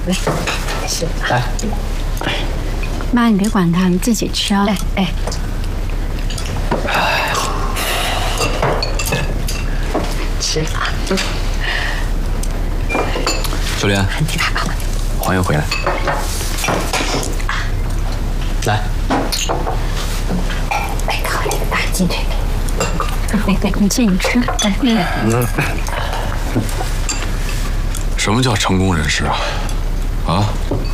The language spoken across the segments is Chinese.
来，是来。 妈，你别管他，你自己吃啊。哎。 吃啊。 秀莲，欢迎回来。来。 来，靠这个大鸡腿。 你自己吃。 什么叫成功人士啊？啊？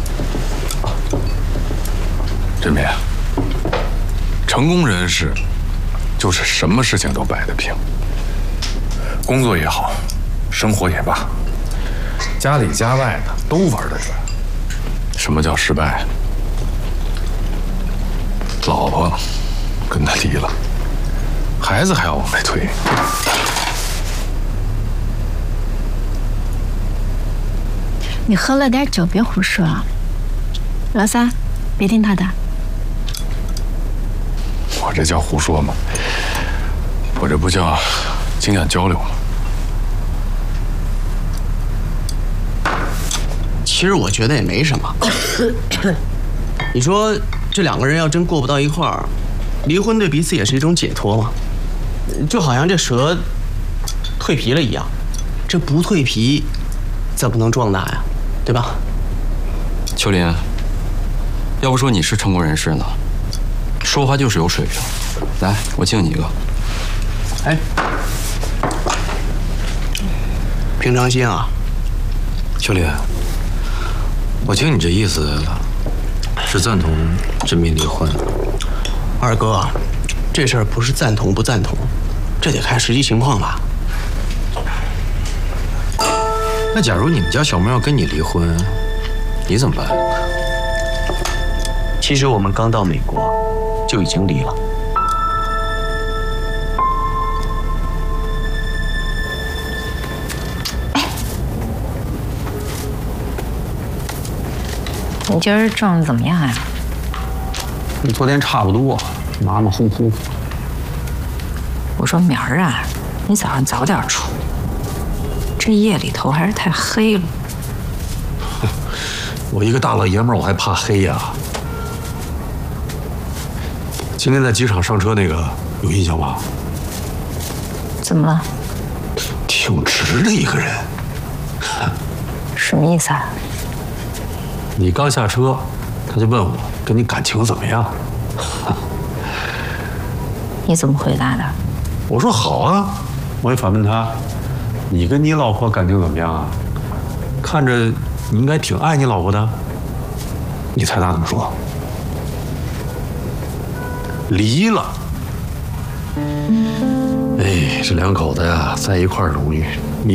振民，成功人士就是什么事情都摆得平，工作也好，生活也罢，家里家外的都玩得转。什么叫失败？老婆跟他离了，孩子还要往外推。 你喝了点酒，别胡说啊。老三，别听他的。 我这叫胡说吗？我这不叫经验交流吗？ 其实我觉得也没什么。你说这两个人要真过不到一块儿，离婚对彼此也是一种解脱嘛。就好像这蛇蜕皮了一样，这不蜕皮怎么能壮大呀？对吧？ 秋林，要不说你是成功人士呢，说话就是有水平。来，我敬你一个。 哎，平常心啊。 秋林，我听你这意思是赞同振民离婚。 二哥，这事儿不是赞同不赞同，这得看实际情况吧。 那假如你们家小妹要跟你离婚，你怎么办？ 其实我们刚到美国就已经离了。 你今儿撞得怎么样呀？ 跟昨天差不多，马马虎虎。 我说明儿啊，你早上早点出。这夜里头还是太黑了。 我一个大老爷们儿，我还怕黑呀？今天在机场上车那个有印象吧？ 怎么了？ 挺直的一个人。 什么意思啊？ 你刚下车，他就问我跟你感情怎么样？ 你怎么回答的？ 我说好啊，我也反问他，你跟你老婆感情怎么样啊？看着你应该挺爱你老婆的。你猜他怎么说？离了。哎，这两口子呀，在一块儿容易，